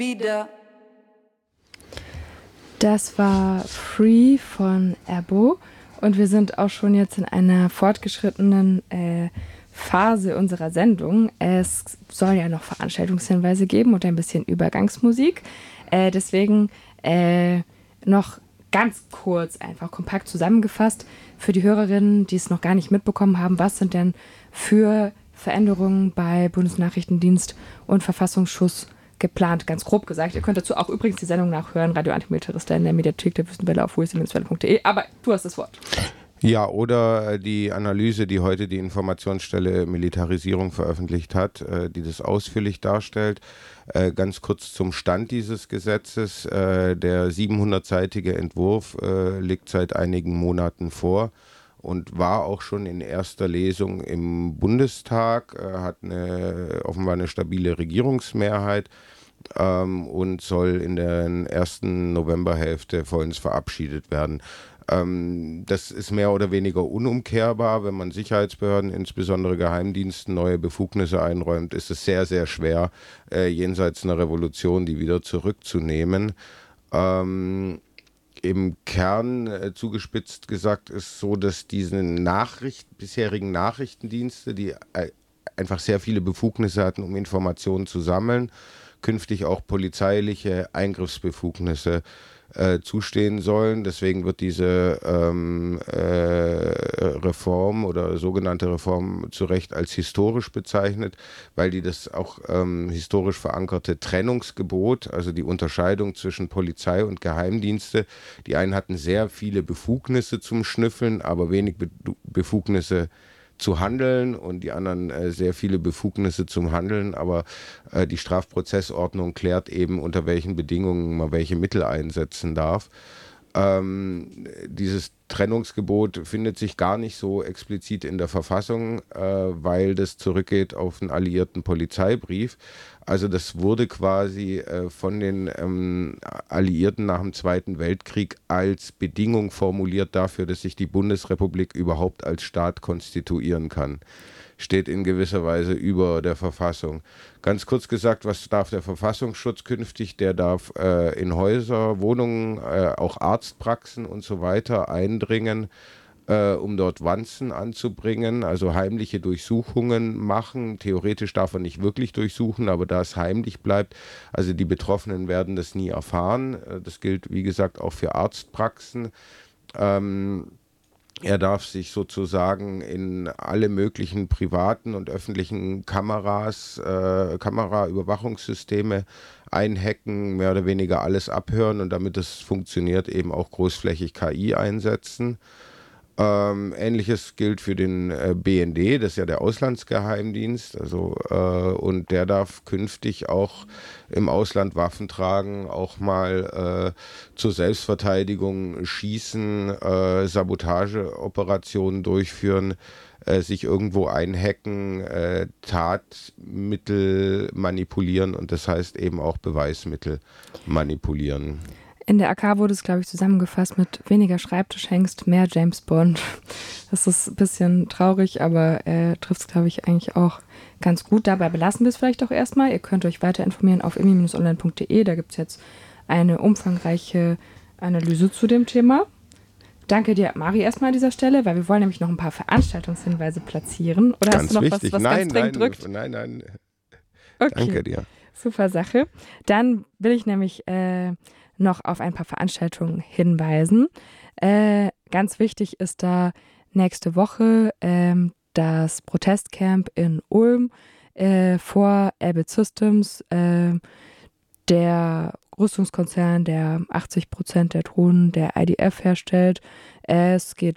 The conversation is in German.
Das war Free von Erbo und wir sind auch schon jetzt in einer fortgeschrittenen Phase unserer Sendung. Es soll ja noch Veranstaltungshinweise geben und ein bisschen Übergangsmusik. Deswegen noch ganz kurz, einfach kompakt zusammengefasst für die Hörerinnen, die es noch gar nicht mitbekommen haben, was sind denn für Veränderungen bei Bundesnachrichtendienst und Verfassungsschutz geplant, ganz grob gesagt. Ihr könnt dazu auch übrigens die Sendung nachhören, Radio Antimilitarista in der Mediathek der Wüstenwelle auf www.welle.de. Aber du hast das Wort. Ja, oder die Analyse, die heute die Informationsstelle Militarisierung veröffentlicht hat, die das ausführlich darstellt. Ganz kurz zum Stand dieses Gesetzes. Der 700-seitige Entwurf liegt seit einigen Monaten vor und war auch schon in erster Lesung im Bundestag, hat offenbar eine stabile Regierungsmehrheit und soll in der ersten Novemberhälfte vollends verabschiedet werden. Das ist mehr oder weniger unumkehrbar. Wenn man Sicherheitsbehörden, insbesondere Geheimdiensten, neue Befugnisse einräumt, ist es sehr, sehr schwer, jenseits einer Revolution die wieder zurückzunehmen. Im Kern, zugespitzt gesagt, ist so, dass diese bisherigen Nachrichtendienste, die einfach sehr viele Befugnisse hatten, um Informationen zu sammeln, künftig auch polizeiliche Eingriffsbefugnisse zustehen sollen. Deswegen wird diese Reform oder sogenannte Reform zu Recht als historisch bezeichnet, weil die das auch historisch verankerte Trennungsgebot, also die Unterscheidung zwischen Polizei und Geheimdienste, die einen hatten sehr viele Befugnisse zum Schnüffeln, aber wenig Befugnisse zu handeln und die anderen sehr viele Befugnisse zum Handeln, aber die Strafprozessordnung klärt eben, unter welchen Bedingungen man welche Mittel einsetzen darf. Dieses Trennungsgebot findet sich gar nicht so explizit in der Verfassung, weil das zurückgeht auf einen alliierten Polizeibrief. Also das wurde quasi von den Alliierten nach dem Zweiten Weltkrieg als Bedingung formuliert dafür, dass sich die Bundesrepublik überhaupt als Staat konstituieren kann. Steht in gewisser Weise über der Verfassung. Ganz kurz gesagt, was darf der Verfassungsschutz künftig? Der darf in Häuser, Wohnungen, auch Arztpraxen und so weiter eindringen, um dort Wanzen anzubringen, also heimliche Durchsuchungen machen. Theoretisch darf er nicht wirklich durchsuchen, aber da es heimlich bleibt, also die Betroffenen werden das nie erfahren. Das gilt, wie gesagt, auch für Arztpraxen. Er darf sich sozusagen in alle möglichen privaten und öffentlichen Kameraüberwachungssysteme einhacken, mehr oder weniger alles abhören und damit es funktioniert, eben auch großflächig KI einsetzen. Ähnliches gilt für den BND, das ist ja der Auslandsgeheimdienst, und der darf künftig auch im Ausland Waffen tragen, auch mal zur Selbstverteidigung schießen, Sabotageoperationen durchführen, sich irgendwo einhacken, Tatmittel manipulieren und das heißt eben auch Beweismittel manipulieren. In der AK wurde es, glaube ich, zusammengefasst mit weniger Schreibtischhengst, mehr James Bond. Das ist ein bisschen traurig, aber trifft es, glaube ich, eigentlich auch ganz gut. Dabei belassen wir es vielleicht auch erstmal. Ihr könnt euch weiter informieren auf imi-online.de. Da gibt es jetzt eine umfangreiche Analyse zu dem Thema. Danke dir, Mari, erstmal an dieser Stelle, weil wir wollen nämlich noch ein paar Veranstaltungshinweise platzieren. Oder ganz hast du noch wichtig. was ganz dringend drückt? Nein. Okay. Danke dir. Super Sache. Dann will ich nämlich noch auf ein paar Veranstaltungen hinweisen. Ganz wichtig ist da nächste Woche das Protestcamp in Ulm vor Elbit Systems, der Rüstungskonzern, der 80% der Drohnen der IDF herstellt. Es geht